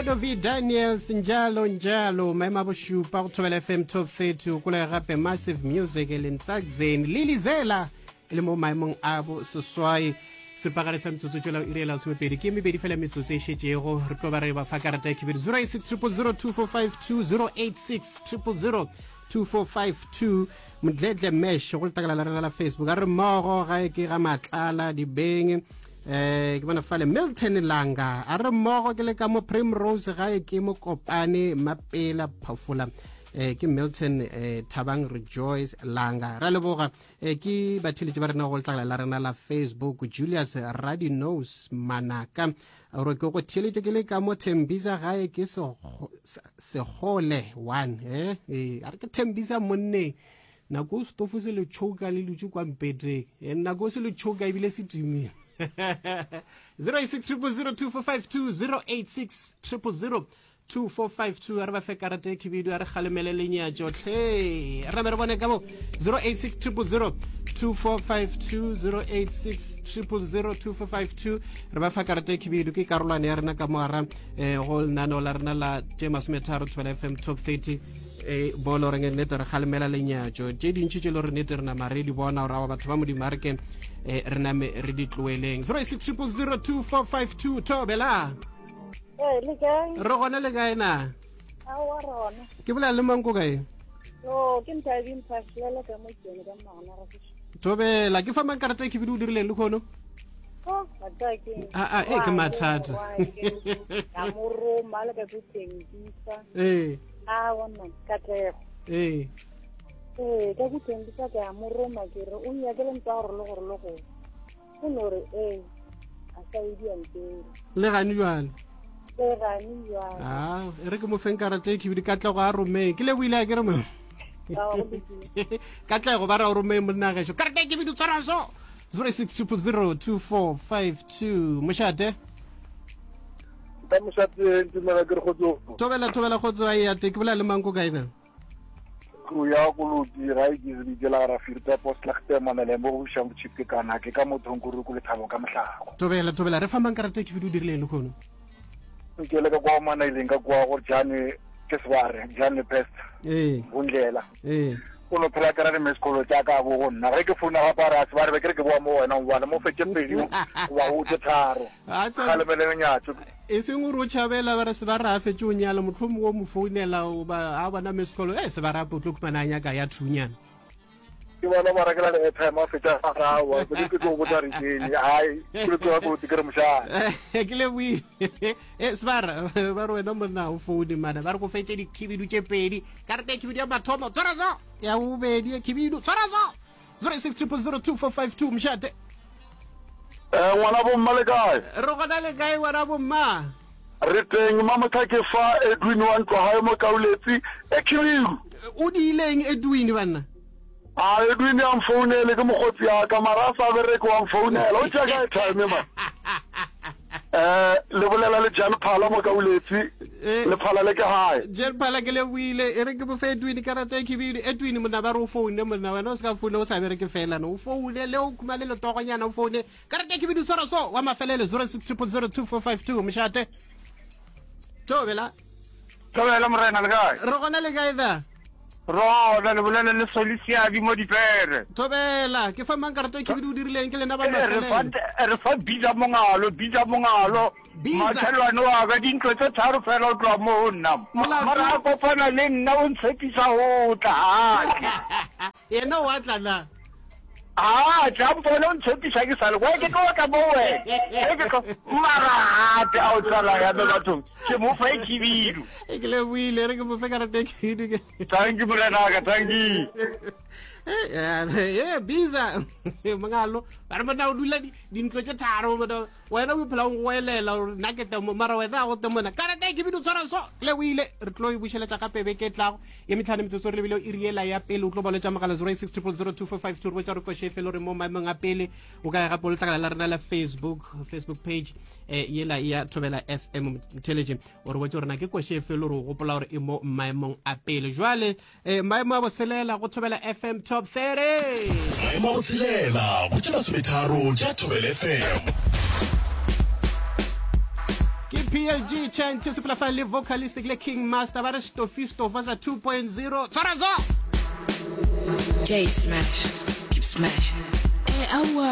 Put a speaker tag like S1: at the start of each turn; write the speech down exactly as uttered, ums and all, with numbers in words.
S1: Fredo V Daniels njalo njalo maema boshupa kuthobela F M Top thirty ukula gape Massive Music elentsakzeni lilizela ele mo maemong abo seswai sepagare sa metsotso tšwela irela somepedi ke mebedi fela metsotso e šetšego re tlo ba re ba fa karata ya khibedi zero eight six zero zero two four five two zero eight six zero zero two four five two modledle mesh go letagala la rena la Facebook a re mmogo ga e ke ga matlala dibeng eh ke bona fale Milton Langa a re mmogo ke le ka mo Primrose ga e ke mo Kopane Mapela Phafula eh ke Milton eh Thabang Rejoice Langa ra leboga eh ke bathile ba rena go letagala la rena la Facebook Julius Radinos Manaka ro ke go theletse ke le ka mo Thembisa ga e ke so segole one eh eh a re ke Thembisa monne na go stofu se le choka le lutsu kwa mpete na go se le choka ibile setimi zero eight six zero zero two four five two zero eight six zero zero two four five two a re ba fe karate khibidu a re kgalemele lenya jotlhe re re bone ka mo zero eight six zero zero two four five two zero eight six zero zero two four five two re ba fa karate khibidu ke karolwane ya rena ka mo ara eh go nano la rena la tema smetaro twelve F M Top thirty e bolo re ngene tore khalemela lenyajo je dintshi tse lo re nete rena mare di bona ora batho ba mo di marke e re na me re di tloeleng zero eight six zero zero two four five two tobela
S2: eh le kae
S1: re gona le kae na
S2: a wa rona
S1: ke bola le manko kae
S2: no ke ntse di mphašela ka mo tsene ka mona ra se
S1: tobela ke fa mang karata ke bidu dirile le khono
S2: oh mataki
S1: a a e ke mathata
S2: ka moro mala ka kutsengisa
S1: eh
S2: a wona ka tlego
S1: eh
S2: eh ka kutsengisa ka moro ma ke re o ya ke le ntse gore le gore le go o no re eh a sa idi ante
S1: le gani jwale
S2: le gani jwale
S1: ah e re ke mo feng karata ke bidu ka tlego a rome ke le wile a ke re mo ka tlego ba ra rome mo nna ga sho karata ke bidu tsara so zero six zero zero two four five two moshate
S3: ta moshate ntimela ke re go
S1: tobela tobela go tswa ya te ke bola le manko kaina
S3: ku ya go lo di ra ke di dela ra firta post lagte manele mo go shang chipke kana ke ka mo thonguru ku le thabo ka mohlago
S1: tobela tobela re fa mang karata ke bidu dirile le khono
S3: ke le ka kwa mana ile nga kwa go jane ke sware jane best
S1: eh
S3: bundlela
S1: eh
S3: uno phela ka re meskolo tsa ka bo nna re ke funa ga para se ba re ke ke bo mo wena wa mo fetse pedi wa o te tharo
S1: a tsa
S3: ga le mele nyatso
S1: e seng o ro tshabela ba re se ba ra fetse o nyala motlhomo o mo founela o ba a bona meskolo eh se ba ra potlo kumananya ka ya thunyana
S3: ke bona ba re ke la le time a fetsa ga wa ke ke go botsa re ke ai ke go go te kere msha
S1: eh ke le wi eh se ba ra ba ro wena mo na o founi mana ba re go fetse di khibidu tse pedi karate khibidu ya mathomo tsora zo ya ubedi khibidu tsora zo zero six zero zero two four five two mshate
S3: eh ngwana bo mmale kae
S1: ro gona le kae wena bo mma
S3: re teng mama ka ke fa Edwin wa ntlo ha mo kauletsi e khibidu
S1: o di ileng Edwin bana
S3: a Edwin ya mfounele ke mogotsi ya ka marasa bere ko mfounela o tsa ka time ma eh le bolela le jana phala mo kauletsi le phala le ke hae
S1: jen phala ke le wile e re ke bo fe Edwin karata ke bidu Edwin mo na ba ro phone mo na wena o ska phone o sa bere ke fela no o phone le o kuma le togonyana o phone karata ke bidu sora so wa mafelele zero six zero zero two four five two mshate tobela
S3: tobela morena le kae
S1: ro gona le kae da
S3: ro la le bolela le solisia di mo di pere
S1: tobela ke fa mang karata ke bidu dirileng ke le na ba
S3: re fa
S1: mafelele
S3: re fa biza mongalo biza mongalo mathelwana wa ga dintlo tse tharo fela o tloa mo nna mara a kopana le nna o ntshepisa ho tla
S1: yena wa tla na
S3: ah jambo lo ntshepisa ke sale wa ke no ka mo we ke ko mara ta o tsala ya ba batho ke mo fa ikibidu
S1: e ke le wile re ke mo fe karata ke bidu ke
S3: thank you morena ka thank you
S1: eh eh biza mangalo ba re bona o dula di dintlo tse tharo mo wena o phela o welela na ke tamo mara wena go temona karata ke bidu tsara so le wile re tlo i busheletsa ka pebe ke tlago e mitlhane metsotso re lebile o iriela ya pele o tlo boletsa magala zero six zero zero two four five two re tsa re ko shefelo re mo maemong a pele o ka ga polotla la rena la Facebook Facebook page eh yela ya Thobela F M Intelligent o re botse rena ke ko shefelo re go gopola gore e mo maemong a pele jwale eh maemo a boselela go Thobela F M Top thirty
S4: maemo a boselela go tsela sometharo ja Thobela F M
S1: ke P L G chante sepela fa le vocalist le King Master ba re stofi stofa za two point zero tswara zo
S4: J Smash keep smashing. Eh, awa